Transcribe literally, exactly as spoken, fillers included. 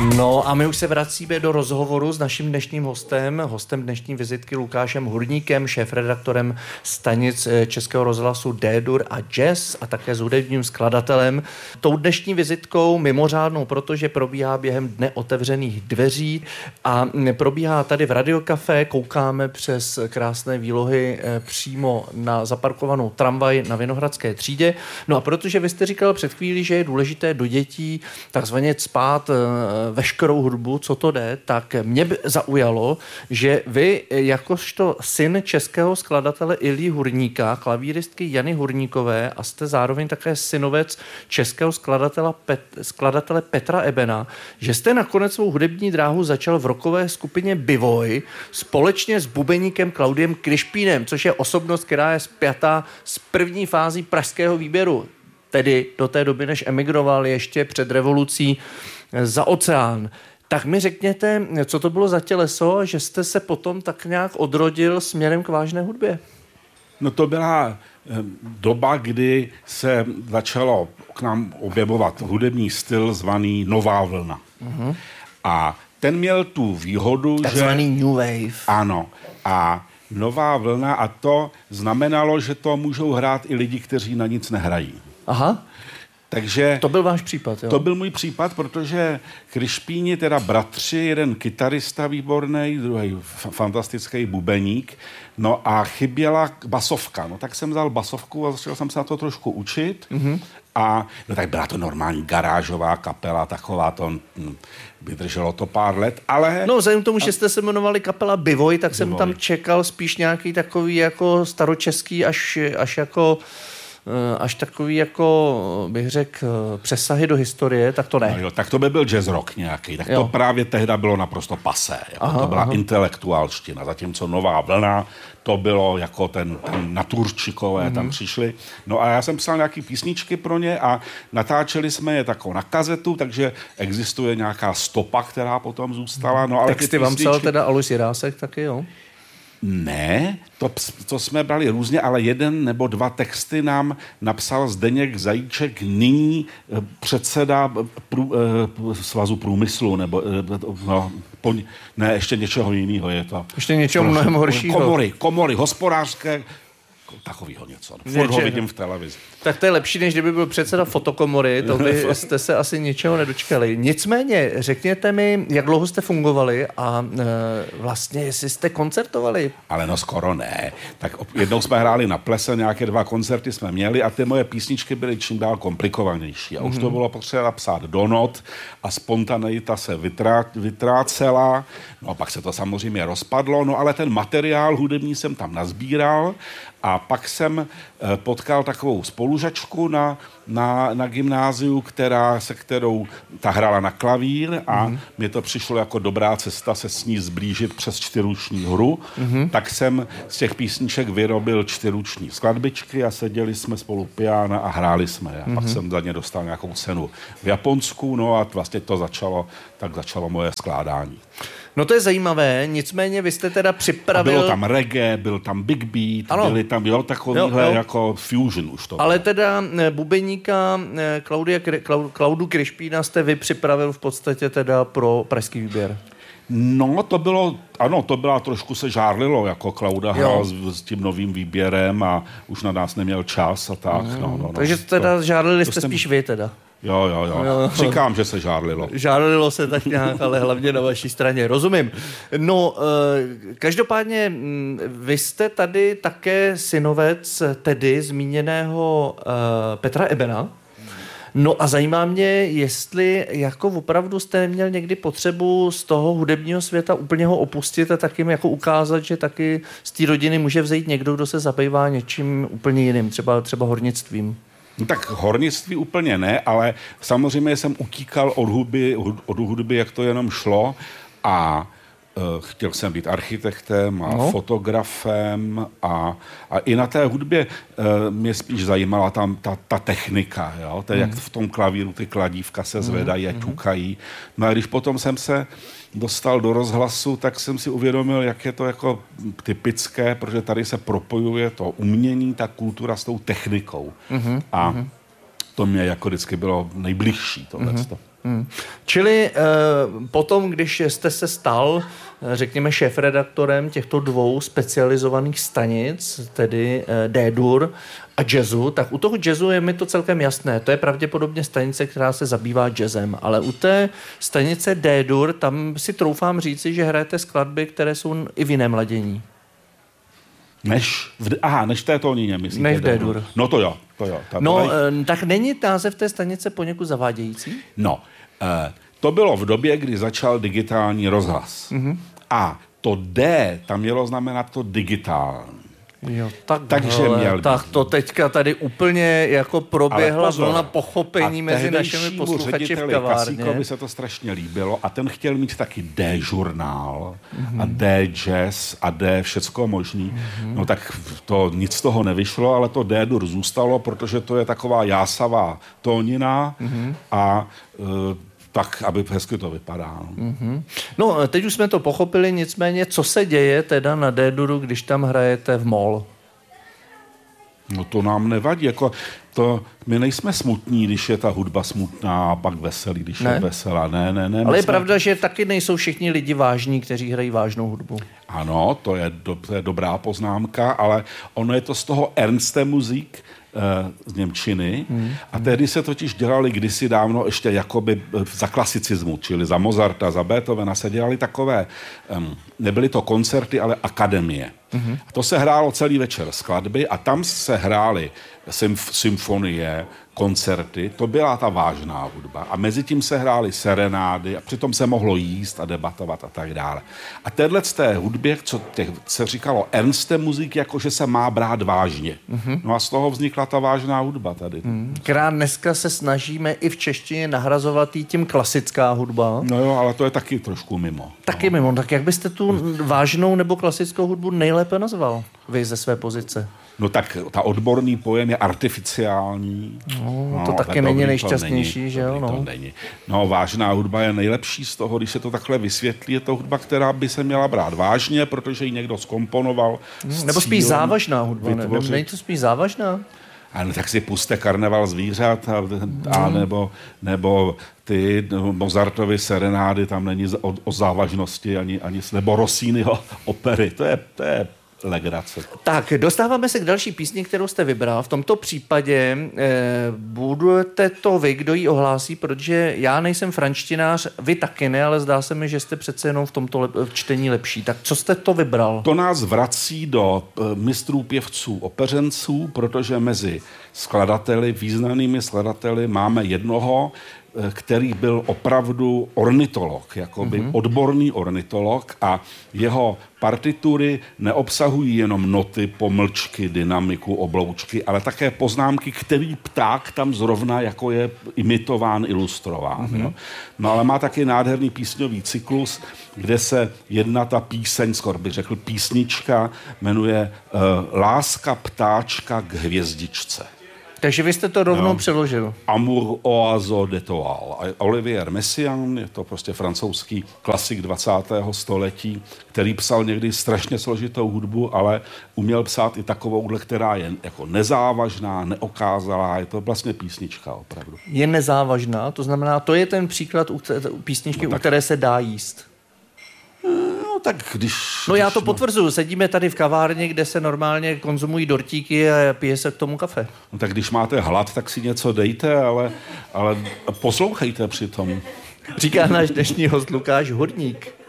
No a my už se vracíme do rozhovoru s naším dnešním hostem, hostem dnešní vizitky Lukášem Hurníkem, šéfredaktorem stanic Českého rozhlasu D-dur a Jazz a také s hudebním skladatelem. Tou dnešní vizitkou mimořádnou, protože probíhá během dne otevřených dveří a probíhá tady v Radiokafé, koukáme přes krásné výlohy přímo na zaparkovanou tramvaj na Vinohradské třídě. No a protože vy jste říkal před chvílí, že je důležité do dětí takzvaně cpát veškerou hudbu, co to jde, tak mě zaujalo, že vy jakožto syn českého skladatele Ilji Hurníka, klavíristky Jany Hurníkové a jste zároveň také synovec českého skladatele, Pet, skladatele Petra Ebena, že jste nakonec svou hudební dráhu začal v rockové skupině Bivoj společně s bubeníkem Klaudiem Krišpínem, což je osobnost, která je spjatá s první fází pražského výběru, tedy do té doby, než emigroval ještě před revolucí za oceán. Tak mi řekněte, co to bylo za těleso, že jste se potom tak nějak odrodil směrem k vážné hudbě? No to byla doba, kdy se začalo k nám objevovat hudební styl zvaný Nová vlna. Uh-huh. A ten měl tu výhodu, tak že... Takzvaný New Wave. Ano. A Nová vlna, a to znamenalo, že to můžou hrát i lidi, kteří na nic nehrají. Aha. Takže to byl váš případ, jo? To byl můj případ, protože Krišpíni, teda bratři, jeden kytarista výborný, druhý fantastický bubeník, no a chyběla basovka. No tak jsem vzal basovku a začal jsem se na to trošku učit. Mm-hmm. A no tak byla to normální garážová kapela, taková to, hm, vydrželo to pár let, ale... No vzhledem k tomu, že jste se jmenovali kapela Bivoj, tak Bivoj. Jsem tam čekal spíš nějaký takový jako staročeský až, až jako... až takový, jako bych řekl, přesahy do historie, tak to ne. No jo, tak to by byl jazz rock nějaký. Tak jo. To právě tehda bylo naprosto pasé. Jako aha, to byla aha. intelektuálština. Zatímco Nová vlna, to bylo jako ten, ten naturčikové mm-hmm. tam přišli. No a já jsem psal nějaký písničky pro ně a natáčeli jsme je takovou na kazetu, takže existuje nějaká stopa, která potom zůstala. No, ale texty vám psal teda Alois Jirásek taky, jo? Ne, to, to jsme brali různě, ale jeden nebo dva texty nám napsal Zdeněk Zajíček, nyní předseda prů, svazu průmyslu, nebo no, po, ne, ještě něčeho jiného je to. Ještě něčeho mnohem horšího. Komory, komory, hospodářské, takovýho něco. Furt ho vidím v televizi. Tak to je lepší, než kdyby byl předseda fotokomory, to byste se asi ničeho nedočkali. Nicméně, řekněte mi, jak dlouho jste fungovali a e, vlastně, jestli jste koncertovali? Ale no skoro ne. Tak jednou jsme hráli na Plese, nějaké dva koncerty jsme měli a ty moje písničky byly čím dál komplikovanější. A už to bylo potřeba napsat do not a spontaneita se vytrá, vytrácela. No a pak se to samozřejmě rozpadlo, no ale ten materiál hudební jsem tam nazbíral. A pak jsem potkal takovou spolužačku na, na, na gymnáziu, která, se kterou ta hrála na klavír a mm-hmm. mně to přišlo jako dobrá cesta se s ní zblížit přes čtyřruční hru. Mm-hmm. Tak jsem z těch písniček vyrobil čtyřruční skladbičky a seděli jsme spolu piana a hráli jsme. A mm-hmm. pak jsem za ně dostal nějakou cenu v Japonsku, no a vlastně to začalo, tak začalo moje skládání. No to je zajímavé, nicméně vy jste teda připravil... A bylo tam reggae, byl tam big beat, ano. byly tam jo, takovýhle jo, jo. jako fusion už to. Ale bylo. Teda bubeníka Klaudia, Klaudu Krišpína jste vy připravil v podstatě teda pro pražský výběr. No, to bylo, ano, to byla trošku se žárlilo, jako Klauda hrál s, s tím novým výběrem a už na nás neměl čas a tak. Mm. No, no, Takže no, teda to, žárlili to jste jsem... spíš vy teda. Jo, jo, jo, jo. Říkám, že se žárlilo. Žárlilo se tak nějak, ale hlavně na vaší straně. Rozumím. No, e, každopádně vy jste tady také synovec tedy zmíněného e, Petra Ebena. No a zajímá mě, jestli jako opravdu jste neměl někdy potřebu z toho hudebního světa úplně ho opustit a taky jako ukázat, že taky z té rodiny může vzejít někdo, kdo se zabývá něčím úplně jiným, třeba, třeba hornictvím. No tak hornictví úplně ne, ale samozřejmě jsem utíkal od hudby, od hudby, jak to jenom šlo a uh, chtěl jsem být architektem a no. fotografem a, a i na té hudbě uh, mě spíš zajímala tam ta, ta technika, jo? To je, mm. jak v tom klavíru ty kladívka se zvedají a ťukají. No a když potom jsem se dostal do rozhlasu, tak jsem si uvědomil, jak je to jako typické, protože tady se propojuje to umění, ta kultura s tou technikou. Mm-hmm. A to mě jako vždycky bylo nejbližší tohleto. Mm-hmm. Hmm. Čili eh, potom, když jste se stal, řekněme, šéfredaktorem těchto dvou specializovaných stanic, tedy eh, D-dur a jazzu, tak u toho jazzu je mi to celkem jasné. To je pravděpodobně stanice, která se zabývá jazzem, ale u té stanice D-dur, tam si troufám říci, že hrajete skladby, které jsou i v jiném ladění. Než, v, aha, než té tónině, myslíte? Než v D-dur. No to jo, to jo. Ta no, byla... tak není název té stanice poněkud zavádějící? No, eh, to bylo v době, kdy začal digitální rozhlas. Mm-hmm. A to D tam mělo znamenat to digitální. Jo, tak Takže hele, měl tak to teďka tady úplně jako proběhla vlna pochopení a mezi našimi posluchači v kavárně. Kasíkovi se to strašně líbilo a ten chtěl mít taky D-žurnál mm-hmm. a D-jazz a D všecko možný. Mm-hmm. No tak to nic z toho nevyšlo, ale to D-dur zůstalo, protože to je taková jásavá tónina mm-hmm. a uh, tak, aby hezky to vypadá. Mm-hmm. No, teď už jsme to pochopili, nicméně, co se děje teda na D-duru, když tam hrajete v mol? No to nám nevadí, jako to, my nejsme smutní, když je ta hudba smutná a pak veselý, když ne? je veselá. Ne, ne, ne. Ale je jsme... pravda, že taky nejsou všichni lidi vážní, kteří hrají vážnou hudbu. Ano, to je, do, to je dobrá poznámka, ale ono je to z toho Ernste Musik, z němčiny. Hmm. A tehdy se totiž dělali kdysi dávno ještě jakoby za klasicismu, čili za Mozarta, za Beethovena se dělali takové, um, nebyly to koncerty, ale akademie. Hmm. A to se hrálo celý večer skladby a tam se hrály symf- symfonie, koncerty, to byla ta vážná hudba. A mezi tím se hrály serenády a přitom se mohlo jíst a debatovat a tak dále. A téhle z té hudbě, co těch, se říkalo Ernste Musik, jakože se má brát vážně. Mm-hmm. No a z toho vznikla ta vážná hudba tady. Mm. Která dneska se snažíme i v češtině nahrazovat jí tím klasická hudba. No jo, ale to je taky trošku mimo. Taky no. mimo. Tak jak byste tu vážnou nebo klasickou hudbu nejlépe nazval? Vy ze své pozice. No tak ta odborný pojem je artificiální. No, no to taky není nejšťastnější, není, že jo? No. To není. No, vážná hudba je nejlepší z toho, když se to takhle vysvětlí. Je to hudba, která by se měla brát vážně, protože ji někdo zkomponoval. Hmm, nebo spíš závažná hudba. Ne, není to spíš závažná? A no, tak si puste Karneval zvířat a, a nebo, nebo ty Mozartovy serenády, tam není o, o závažnosti ani, ani nebo Rossiniho opery. To je, to je legrace. Tak, dostáváme se k další písni, kterou jste vybral. V tomto případě eh, budete to vy, kdo ji ohlásí, protože já nejsem frančtinář, vy taky ne, ale zdá se mi, že jste přece jenom v tomto lep- v čtení lepší. Tak co jste to vybral? To nás vrací do eh, mistrů pěvců opeřenců, protože mezi skladateli, významnými skladateli máme jednoho, který byl opravdu ornitolog, jakoby mm-hmm. odborný ornitolog a jeho partitury neobsahují jenom noty, pomlčky, dynamiku, obloučky, ale také poznámky, který pták tam zrovna jako je imitován, ilustrován. Mm-hmm. Jo? No ale má taky nádherný písňový cyklus, kde se jedna ta píseň, skoro bych řekl písnička, jmenuje uh, Láska ptáčka k hvězdičce. Takže vy jste to rovnou no. přeložil. Amour oiseau d'étoile. Olivier Messiaen, je to prostě francouzský klasik dvacátého století, který psal někdy strašně složitou hudbu, ale uměl psát i takovouhle, která je jako nezávažná, neokázalá. Je to vlastně písnička opravdu. Je nezávažná, to znamená, to je ten příklad u písničky, no tak... u které se dá jíst. No tak když... No já to když, potvrzuju. Sedíme tady v kavárně, kde se normálně konzumují dortíky a pije se k tomu kafe. No tak když máte hlad, tak si něco dejte, ale, ale poslouchejte přitom. Říká náš dnešní host Lukáš Hudník.